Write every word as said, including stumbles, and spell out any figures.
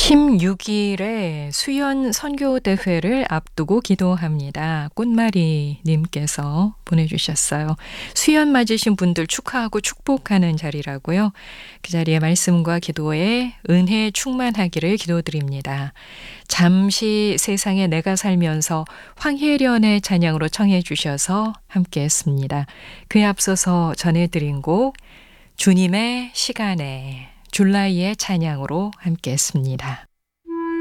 십육 일에 수연 선교대회를 앞두고 기도합니다. 꽃마리 님께서 보내주셨어요. 수연 맞으신 분들 축하하고 축복하는 자리라고요. 그 자리에 말씀과 기도에 은혜 충만하기를 기도드립니다. 잠시 세상에 내가 살면서 황혜련의 찬양으로 청해 주셔서 함께 했습니다. 그에 앞서서 전해드린 곡 주님의 시간에 줄라이의 찬양으로 함께 했습니다.